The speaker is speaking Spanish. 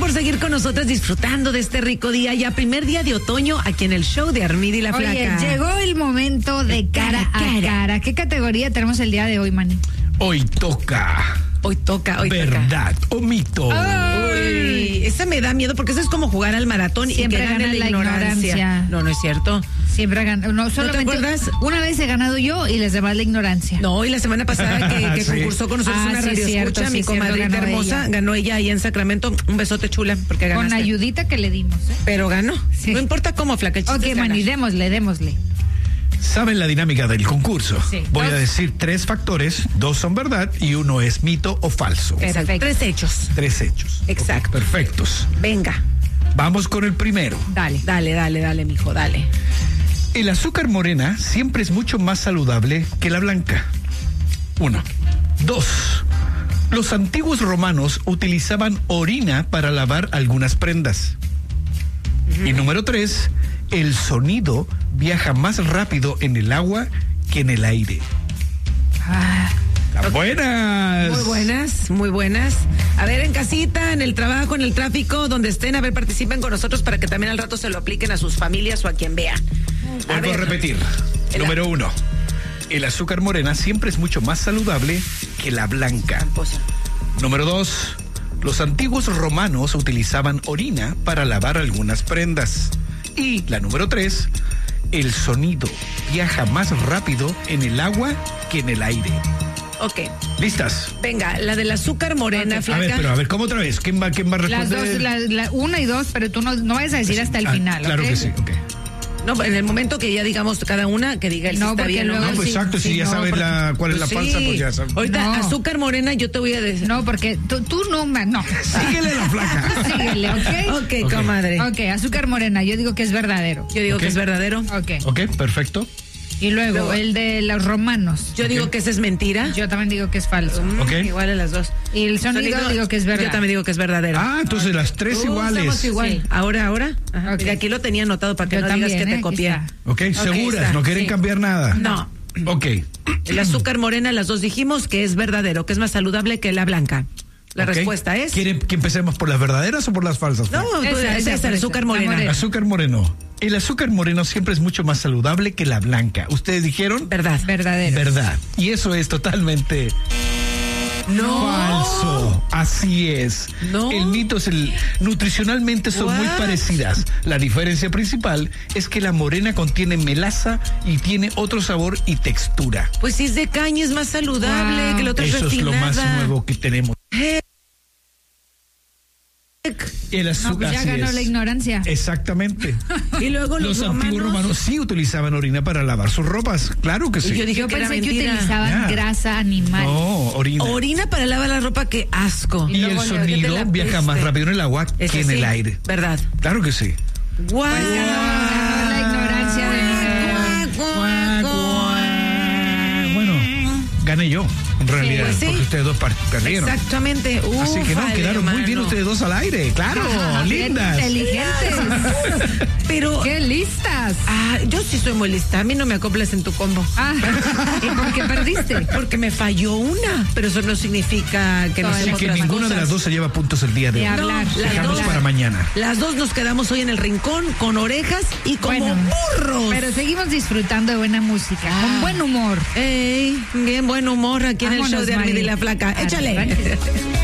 por seguir con nosotros disfrutando de este rico día, ya primer día de otoño aquí en el show de Armida y la Flaca. Oye, llegó el momento de cara a cara. ¿Qué categoría tenemos el día de hoy, Manny? Hoy toca. ¿Verdad o mito? Uy, esa me da miedo porque eso es como jugar al maratón Siempre y que gane gana la ignorancia. No es cierto. Siempre gana. No, solamente te acuerdas? Una vez he ganado yo y les demás la ignorancia. No, y la semana pasada que Sí. concursó con nosotros una sí, radio cierto, escucha, mi cierto, comadrita ganó hermosa, ella. ganó ella ahí en Sacramento. Un besote chula porque ganaste. Con ayudita que le dimos, ¿eh? Pero ganó. Sí. No importa cómo, Flaca. El chiste Ok, es ganar. Manny, démosle. ¿Saben la dinámica del concurso? Sí. Voy a Dos. decir 3 factores, 2 son verdad y 1 es mito o falso. Exacto. Perfecto. 3 hechos. 3 hechos. Exacto. Ok, perfectos. Venga. Vamos con el primero. Dale. Mijo, dale. El azúcar morena siempre es mucho más saludable que la blanca. 1. 2. Los antiguos romanos utilizaban orina para lavar algunas prendas. Y número 3. El sonido viaja más rápido en el agua que en el aire. ¡Están buenas! Muy buenas. A ver, en casita, en el trabajo, en el tráfico, donde estén, a ver, participen con nosotros para que también al rato se lo apliquen a sus familias o a quien vea. Vuelvo a repetir. Número 1. El azúcar morena siempre es mucho más saludable que la blanca. Número 2. Los antiguos romanos utilizaban orina para lavar algunas prendas. Y la número 3. El sonido viaja más rápido en el agua que en el aire. Ok. ¿Listas? Venga, la del azúcar morena, Flaca. A ver, ¿cómo otra vez? ¿Quién va a responder? Las dos, la 1 y 2, pero tú no vayas a decir hasta el final, Claro ¿ok? que sí, ok. No, en el momento que ya digamos cada una, que diga el No, si está porque bien o luego no. No, pues sí, exacto, si sí, ya no, sabes porque- cuál es la Sí. falsa, pues ya sabes. Ahorita, No. azúcar morena, yo te voy a decir. No, porque tú no. Síguele la flaca. Síguele, ¿ok? Ok, comadre. Ok, azúcar morena, yo digo que es verdadero. Yo digo Ok. que es verdadero. Ok. Ok, perfecto. Y luego, Luego- el de los romanos. Yo digo que esa es mentira. Yo también digo que es falso. Ok. Igual a las dos. Y el sonido digo que es verdad. Yo también digo que es verdadero. Ah, entonces las 3 iguales. Estamos igual. Sí. Ahora. Ajá. Ok. Mira, aquí lo tenía anotado para que Yo no digas también, que te aquí copié. está. Ok, seguras, está, no quieren sí. cambiar nada. No. Ok. El azúcar morena, las dos dijimos que es verdadero, que es más saludable que la blanca. La Ok. respuesta es. ¿Quieren que empecemos por las verdaderas o por las falsas? No, Esa, esa es el azúcar la morena. morena. Azúcar moreno. El azúcar moreno siempre es mucho más saludable que la blanca. ¿Ustedes dijeron? Verdad. Verdadero. Verdad. Y eso es totalmente No. falso. Así es. No. El mito es nutricionalmente son muy What? parecidas. La diferencia principal es que la morena contiene melaza y tiene otro sabor y textura. Pues si es de caña es más saludable Wow. que la otra Eso es lo refinada. más nuevo que tenemos. El No, azúcar pues ya así ganó es. la ignorancia. Exactamente. Y luego Los antiguos romanos sí utilizaban orina para lavar sus ropas. Claro que sí. Yo dije Yo que era pensé que mentira. utilizaban Ya. grasa animal. No, orina. Orina para lavar la ropa, qué asco. Y el luego le- sonido la viaja más peste. rápido en el agua Eso que en el sí, aire. Verdad. Claro que sí. Guau. Ganó la ignorancia Bueno, gané yo, en realidad, pues sí. porque ustedes dos perdieron. Exactamente. Así que no, Ufale, quedaron muy bien hermano. ustedes dos al aire. Claro, Bien lindas. inteligentes. Pero ¡Qué listas! yo sí soy muy lista. A mí no me acoples en tu combo. Ah, ¿y por qué perdiste? Porque me falló una. Pero eso no significa que no Así Así hacemos que otras ninguna de cosas. las dos se lleva puntos el día de De hoy. hablar. las Dejamos dos. para mañana. Las dos nos quedamos hoy en el rincón con orejas y como Bueno, burros. pero seguimos disfrutando de buena música, con buen humor. Ey, bien buen humor aquí en el Vámonos, show de Armida y Mari. la Flaca. Échale. Arranque.